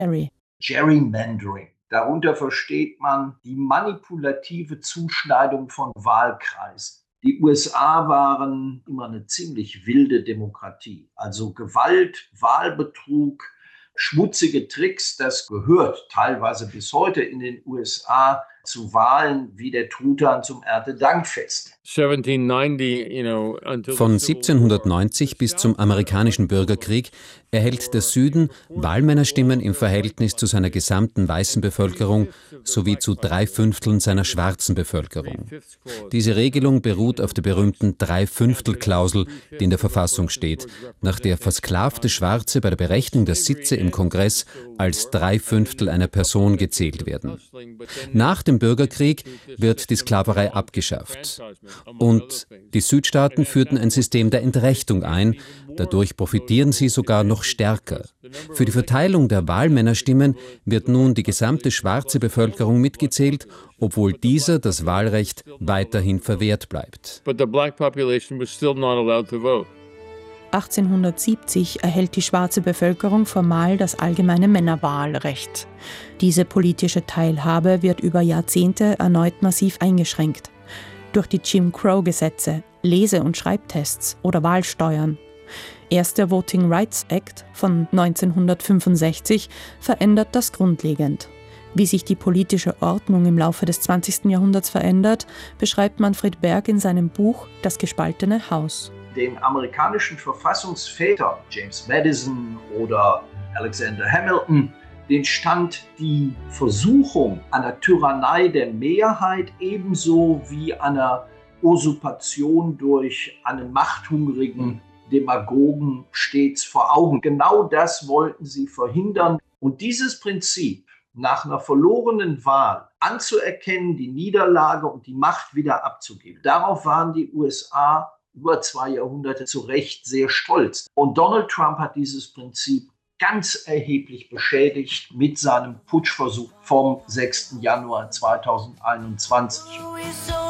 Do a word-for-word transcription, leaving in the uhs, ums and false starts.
Harry. Gerrymandering. Darunter versteht man die manipulative Zuschneidung von Wahlkreisen. Die U S A waren immer eine ziemlich wilde Demokratie. Also Gewalt, Wahlbetrug, schmutzige Tricks, das gehört teilweise bis heute in den U S A zu Wahlen wie der Truthahn zum Erntedankfest. Von siebzehnhundertneunzig bis zum amerikanischen Bürgerkrieg erhält der Süden Wahlmännerstimmen im Verhältnis zu seiner gesamten weißen Bevölkerung sowie zu drei Fünfteln seiner schwarzen Bevölkerung. Diese Regelung beruht auf der berühmten Drei-Fünftel-Klausel, die in der Verfassung steht, nach der versklavte Schwarze bei der Berechnung der Sitze im Kongress als drei Fünftel einer Person gezählt werden. Nach dem Bürgerkrieg wird die Sklaverei abgeschafft. Und die Südstaaten führten ein System der Entrechtung ein. Dadurch profitieren sie sogar noch stärker. Für die Verteilung der Wahlmännerstimmen wird nun die gesamte schwarze Bevölkerung mitgezählt, obwohl dieser das Wahlrecht weiterhin verwehrt bleibt. achtzehnhundertsiebzig erhält die schwarze Bevölkerung formal das allgemeine Männerwahlrecht. Diese politische Teilhabe wird über Jahrzehnte erneut massiv eingeschränkt. Durch die Jim Crow-Gesetze, Lese- und Schreibtests oder Wahlsteuern. Erst der Voting Rights Act von neunzehnhundertfünfundsechzig verändert das grundlegend. Wie sich die politische Ordnung im Laufe des zwanzigsten Jahrhunderts verändert, beschreibt Manfred Berg in seinem Buch Das gespaltene Haus. Den amerikanischen Verfassungsvätern, James Madison oder Alexander Hamilton, den stand die Versuchung einer Tyrannei der Mehrheit ebenso wie einer Usurpation durch einen machthungrigen Demagogen stets vor Augen. Genau das wollten sie verhindern. Und dieses Prinzip, nach einer verlorenen Wahl anzuerkennen, die Niederlage und die Macht wieder abzugeben, darauf waren die U S A über zwei Jahrhunderte zu Recht sehr stolz. Und Donald Trump hat dieses Prinzip ganz erheblich beschädigt mit seinem Putschversuch vom sechsten Januar zweitausendeinundzwanzig.